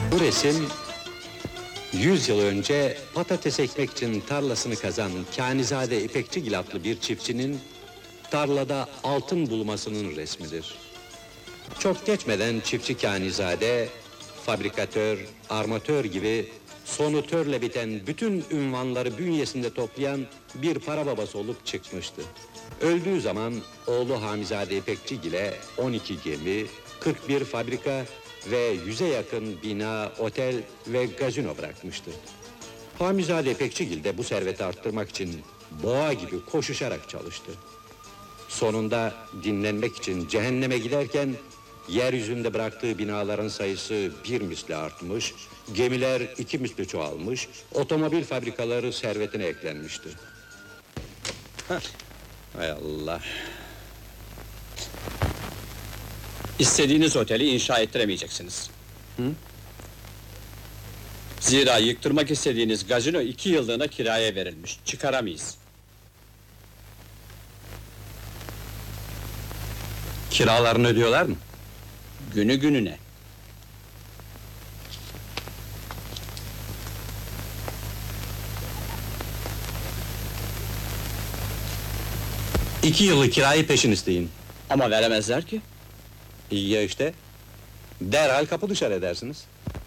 Bu resim 100 yıl önce patates ekmek için tarlasını kazan Kânizade İpekçigil adlı bir çiftçinin tarlada altın bulmasının resmidir. Çok geçmeden çiftçi Kânizade, fabrikatör, armatör gibi sonutörle biten bütün ünvanları bünyesinde toplayan bir para babası olup çıkmıştı. Öldüğü zaman oğlu Hamizade İpekçigil'e 12 gemi, 41 fabrika ve 100'e yakın bina, otel ve gazino bırakmıştı. Hamizade İpekçigil de bu serveti arttırmak için boğa gibi koşuşarak çalıştı. Sonunda dinlenmek için cehenneme giderken yeryüzünde bıraktığı binaların sayısı 1 misli artmış, gemiler 2 misli çoğalmış, otomobil fabrikaları servetine eklenmişti. Hay Allah! İstediğiniz oteli inşa ettiremeyeceksiniz. Zira yıktırmak istediğiniz gazino 2 yıllığına kiraya verilmiş, çıkaramayız. Kiralarını ödüyorlar mı? Günü gününe. İki yıllık kirayı peşin isteyin. Ama veremezler ki. İyi ya işte. Derhal kapı dışarı edersiniz.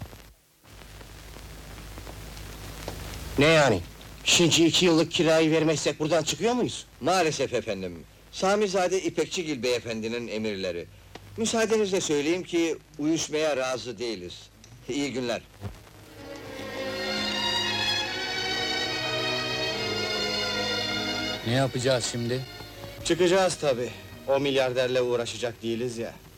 Ne yani? Şimdi 2 yıllık kirayı vermezsek buradan çıkıyor muyuz? Maalesef efendim. Samizade İpekçigil beyefendinin emirleri. Müsaadenizle söyleyeyim ki uyuşmaya razı değiliz. İyi günler. Ne yapacağız şimdi? Çıkacağız tabii. O milyarderle uğraşacak değiliz ya.